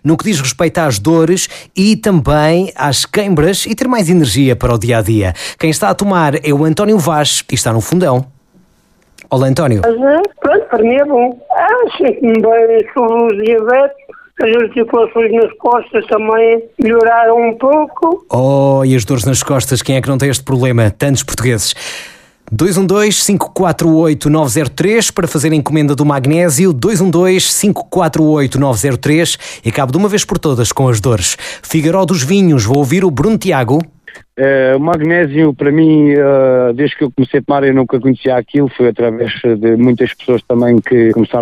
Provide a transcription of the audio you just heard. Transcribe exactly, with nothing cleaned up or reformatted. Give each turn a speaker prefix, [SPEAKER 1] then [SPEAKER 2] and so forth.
[SPEAKER 1] no que diz respeito às dores e também às queimbras e ter mais energia para o dia-a-dia. Quem está a tomar é o António Vaz e está no Fundão. Olá, António.
[SPEAKER 2] Mas, pronto, para mim é bom. Ah, sinto-me bem sobre o diabetes. As articulações nas costas também melhoraram um pouco.
[SPEAKER 1] Oh, e as dores nas costas, quem é que não tem este problema? Tantos portugueses. dois um dois, cinco quatro oito, nove zero três para fazer a encomenda do magnésio. dois um dois, cinco quatro oito, nove zero três e acabo de uma vez por todas com as dores. Figueiró dos Vinhos, vou ouvir o Bruno Tiago.
[SPEAKER 3] Uh, o magnésio, para mim, uh, desde que eu comecei a tomar, eu nunca conhecia aquilo. Foi através de muitas pessoas também que começaram